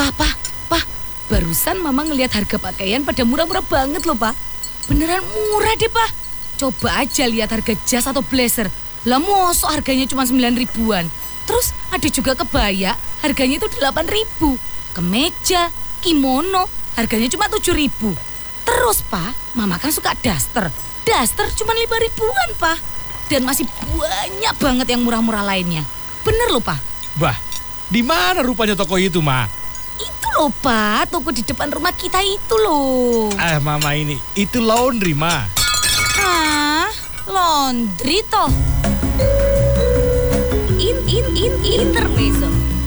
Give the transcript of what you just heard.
Pak, barusan Mama ngelihat harga pakaian pada murah-murah banget loh, Pak. Beneran murah deh, Pak. Coba aja lihat harga jas atau blazer. Lah mosok harganya cuma 9 ribuan. Terus ada juga kebaya, harganya itu 8 ribu. Kemeja, kimono, harganya cuma 7 ribu. Terus, Pak, Mama kan suka daster. Daster cuma 5 ribuan, Pak. Dan masih banyak banget yang murah-murah lainnya. Bener loh, Pak. Bah, di mana rupanya toko itu, Ma? Itu loh, Pak, toko di depan rumah kita itu loh. Mama ini, itu laundry, Ma. Hah? Laundry toh? Intermezzo.